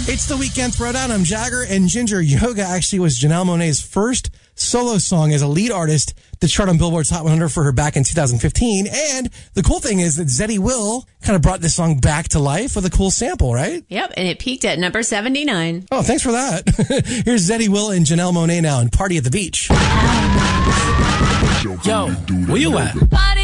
It's the Weekend Throwdown. I'm Jagger, and Ginger. Yoga actually was Janelle Monáe's first solo song as a lead artist to chart on Billboard's Hot 100 for her back in 2015. And the cool thing is that Zeddy Will kind of brought this song back to life with a cool sample, right? Yep, and it peaked at number 79. Oh, thanks for that. Here's Zeddy Will and Janelle Monáe now in Party at the Beach. Yo, where you at?